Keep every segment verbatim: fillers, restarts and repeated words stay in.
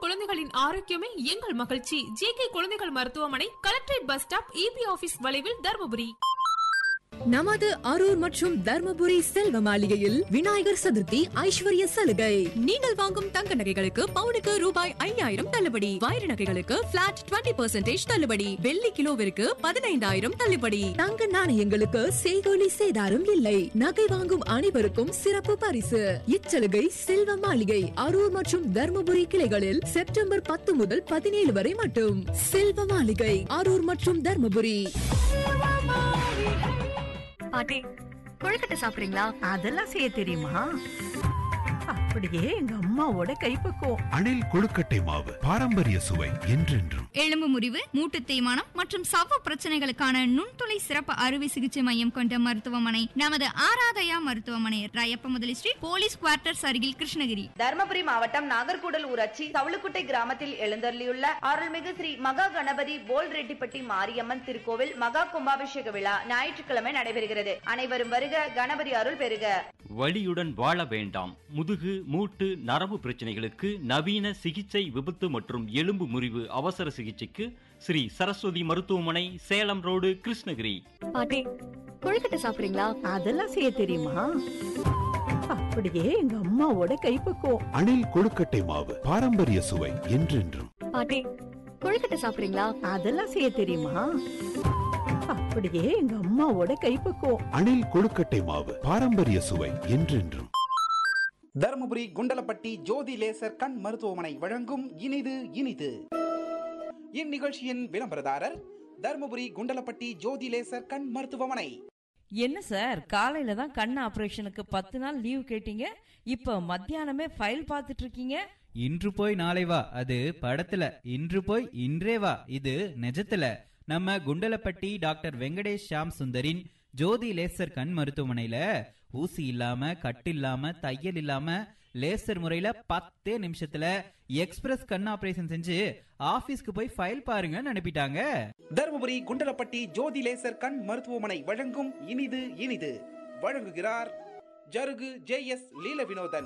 குழந்தைகளின் ஆரோக்கியமே எங்கள் மகிழ்ச்சி. ஜே கே குழந்தைகள் மருத்துவமனை, collectorate bus stop, EB office வளைவில், தர்மபுரி. நமது அரூர் மற்றும் தர்மபுரி செல்வ மாளிகையில் விநாயகர் சதுர்த்தி ஐஸ்வர்ய சலுகை. நீங்கள் வாங்கும் தங்க நகைகளுக்கு பவுனுக்கு ரூபாய் ஐயாயிரம் தள்ளுபடி, வைர நகைகளுக்கு பிளாட் இருபது பர்சன்டேஜ் தள்ளுபடி, வெள்ளி கிலோவிற்கு பதினைந்தாயிரம் தள்ளுபடி, தங்க நாணயங்களுக்கு செய்கூலி சேதாரம் இல்லை. நகை வாங்கும் அனைவருக்கும் சிறப்பு பரிசு. இச்சலுகை செல்வ மாளிகை அரூர் மற்றும் தர்மபுரி கிளைகளில் செப்டம்பர் பத்து முதல் பதினேழு வரை மட்டும். செல்வ மாளிகை அரூர் மற்றும் தர்மபுரி. பாட்டி, கொழுக்கட்டை சாப்பிடுறீங்களா? அதெல்லாம் செய்ய தெரியுமா? அப்படியே எங்க அம்மாவோட கைப்பக்குவம். அணில் கொழுக்கட்டை மாவு, பாரம்பரிய சுவை என்றென்றும். எலும்பு முறிவு, மூட்டு தேய்மானம் மற்றும் சவ்வு பிரச்சனைகளுக்கான நுண்துளை சிறப்பு அறுவை சிகிச்சை மையம் கொண்ட மருத்துவமனை நமது ஆராதயா மருத்துவமனை, ராயப்ப முதலி ஸ்ட்ரீட், போலீஸ் குவார்ட்டர்ஸ் அருகில், கிருஷ்ணகிரி. தர்மபுரி மாவட்டம் நாகர்கூடல் ஊராட்சி தவளுக்குட்டை கிராமத்தில் எழுந்தருளியுள்ள அருள்மிகு ஸ்ரீ மகா கணபதி போல் ரெட்டிப்பட்டி மாரியம்மன் திருக்கோவில் மகா கும்பாபிஷேக விழா ஞாயிற்றுக்கிழமை நடைபெறுகிறது. அனைவரும் வருக, கணபதி அருள் பெறுக. வலியுடன் வாழ வேண்டாம். முதுகு, மூட்டு, நரம்பு பிரச்சனைகளுக்கு நவீன சிகிச்சை, விபத்து மற்றும் எலும்பு முறிவு அவசர சிகிச்சைக்கு ஸ்ரீ சரஸ்வதி மருத்துவமனை, சேலம் ரோடு, கிருஷ்ணகிரி. பாட்டி, கொழுக்கட்டை சாப்பிடுறீங்களா? அதெல்லாம் செய்ய தெரியுமா? அப்படியே எங்க அம்மாவோட கைப்பக்குவம். அணில் கொழுக்கட்டை மாவு, பாரம்பரிய சுவை என்றென்றும். பாட்டி, கொழுக்கட்டை சாப்பிடுறீங்களா? அதெல்லாம் செய்ய தெரியுமா? அப்படியே எங்க அம்மாவோட கைப்பக்குவம். அணில் கொழுக்கட்டை மாவு, பாரம்பரிய சுவை என்றென்றும். தர்மபுரி குண்டலப்பட்டி ஜோதி லேசர் கண் மருத்துவமனை வழங்கும் இனிது இனிது. இந்நிகழ்ச்சியின் விளம்பரதாரர் தர்மபுரி குண்டலப்பட்டி ஜோதி லேசர் கண் மருத்துவமனை. என்ன சார், காலையில தான் கண் ஆபரேஷனுக்கு பத்து நாள் லீவ் கேட்டீங்க, இப்ப மத்தியானமே ஃபைல் பார்த்துட்டு இருக்கீங்க. இன்று போய் நாளை வா, அது படத்துல. இன்று போய் இன்றே வா, இது நிஜத்துல. நம்ம குண்டலப்பட்டி டாக்டர் வெங்கடேஷ் ஷாம் சுந்தரின் ஜோதி லேசர் கண் மருத்துவமனையில ஊசி இல்லாம, கட்டு இல்லாம, தையல் இல்லாம லேசர் முறையில பத்தே நிமிஷத்துல எக்ஸ்பிரஸ் கண் ஆபரேஷன் செஞ்சு ஆபீஸ்க்கு போய் ஃபைல் பாருங்கன்னு அனுப்பிட்டாங்க. தர்மபுரி குண்டலப்பட்டி ஜோதி லேசர் கண் மருத்துவமனை வழங்கும் இனிது இனிது. வழங்குகிறார் ஜருகு ஜே எஸ் லீல வினோதன்.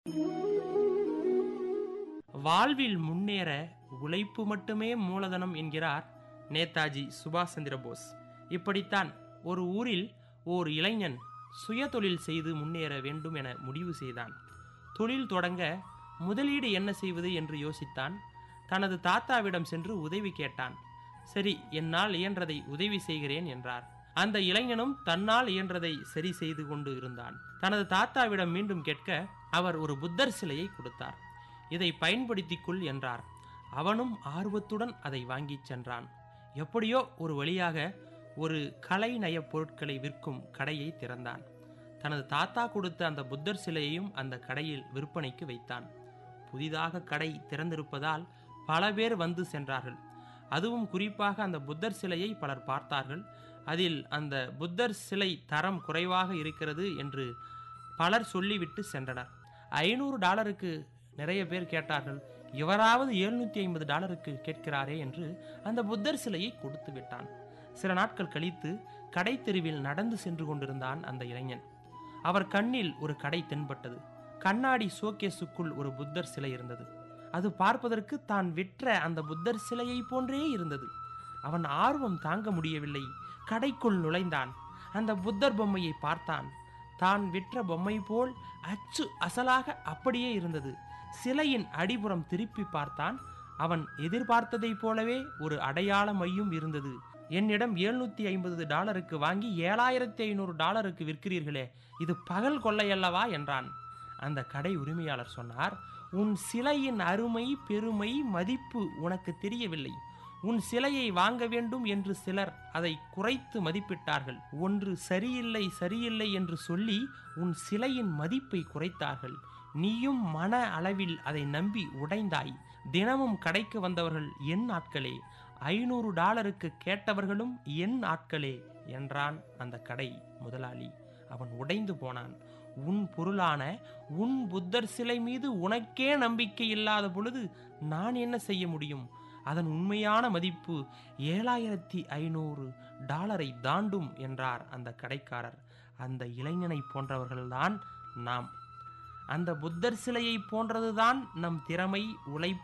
வாழ்வில் முன்னேற உழைப்பு மட்டுமே மூலதனம் என்கிறார் நேதாஜி சுபாஷ் சந்திர போஸ். இப்படித்தான் ஒரு ஊரில் ஓர் இளைஞன் சுய தொழில் செய்து முன்னேற வேண்டும் என முடிவு செய்தான். தொழில் தொடங்க முதலீடு என்ன செய்வது என்று யோசித்தான். தனது தாத்தாவிடம் சென்று உதவி கேட்டான். சரி, என்னால் இயன்றதை உதவி செய்கிறேன் என்றார். அந்த இளைஞனும் தன்னால் இயன்றதை சரி செய்து கொண்டு இருந்தான். தனது தாத்தாவிடம் மீண்டும் கேட்க அவர் ஒரு புத்தர் சிலையை கொடுத்தார். இதை பயன்படுத்திக் கொள் என்றார். அவனும் ஆர்வத்துடன் அதை வாங்கிச் சென்றான். எப்படியோ ஒரு வழியாக ஒரு கலை நய பொருட்களை விற்கும் கடையை திறந்தான். தனது தாத்தா கொடுத்த அந்த புத்தர் சிலையையும் அந்த கடையில் விற்பனைக்கு வைத்தான். புதிதாக கடை திறந்திருப்பதால் பல பேர் வந்து சென்றார்கள். அதுவும் குறிப்பாக அந்த புத்தர் சிலையை பலர் பார்த்தார்கள். அதில் அந்த புத்தர் சிலை தரம் குறைவாக இருக்கிறது என்று பலர் சொல்லிவிட்டு சென்றனர். ஐநூறு டாலருக்கு நிறைய பேர் கேட்டார்கள். இவராவது எழுநூத்தி ஐம்பது டாலருக்கு கேட்கிறாரே என்று அந்த புத்தர் சிலையை கொடுத்து விட்டான். சில நாட்கள் கழித்து கடை தெருவில் நடந்து சென்று கொண்டிருந்தான் அந்த இளைஞன். அவர் கண்ணில் ஒரு கடை தென்பட்டது. கண்ணாடி ஷோகேஸுக்குள் ஒரு புத்தர் சிலை இருந்தது. அது பார்ப்பதற்கு தான் விற்ற அந்த புத்தர் சிலையை போன்றே இருந்தது. அவன் ஆர்வம் தாங்க முடியவில்லை. கடைக்குள் நுழைந்தான். அந்த புத்தர் பொம்மையை பார்த்தான். தான் விற்ற பொம்மை போல் அச்சு அசலாக அப்படியே இருந்தது. சிலையின் அடிப்புறம் திருப்பி பார்த்தான். அவன் எதிர்பார்த்ததை போலவே ஒரு அடையாள மையும் இருந்தது. என்னிடம் எழுநூத்தி ஐம்பது டாலருக்கு வாங்கி ஏழாயிரத்தி ஐநூறு டாலருக்கு விற்கிறீர்களே, இது பகல் கொள்ளையல்லவா என்றான். அந்த கடை உரிமையாளர் சொன்னார், உன் சிலையின் அருமை, பெருமை, மதிப்பு உனக்கு தெரியவில்லை. உன் சிலையை வாங்க வேண்டும் என்று சிலர் அதை குறைத்து மதிப்பிட்டார்கள். ஒன்று சரியில்லை சரியில்லை என்று சொல்லி உன் சிலையின் மதிப்பை குறைத்தார்கள். நீயும் மன அளவில் அதை நம்பி உடைந்தாய். தினமும் கடைக்கு வந்தவர்கள் என் ஆட்களே, ஐநூறு டாலருக்கு கேட்டவர்களும் என் ஆட்களே என்றான் அந்த கடை முதலாளி. அவன் உடைந்து போனான். உன் பொருளான உன் புத்தர் சிலை மீது உனக்கே நம்பிக்கை இல்லாத பொழுது நான் என்ன செய்ய முடியும்? அதன் உண்மையான மதிப்பு ஏழாயிரத்தி ஐநூறு டாலரை தாண்டும் என்றார் அந்த கடைக்காரர். அந்த இளைஞனை போன்றவர்கள்தான் நாம். அந்த புத்தர் சிலையை போன்றதுதான் நம் திறமை, உழைப்பு,